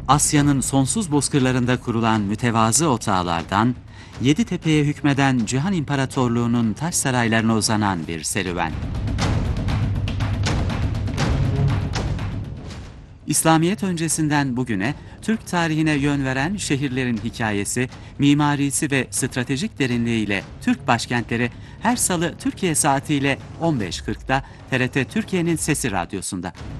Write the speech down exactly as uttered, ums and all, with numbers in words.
Asya'nın sonsuz bozkırlarında kurulan mütevazı otağlardan, Yeditepe'ye hükmeden Cihan İmparatorluğu'nun taş saraylarına uzanan bir serüven. İslamiyet öncesinden bugüne Türk tarihine yön veren şehirlerin hikayesi, mimarisi ve stratejik derinliğiyle Türk başkentleri her salı Türkiye saatiyle on beş kırkta T R T Türkiye'nin Sesi Radyosu'nda.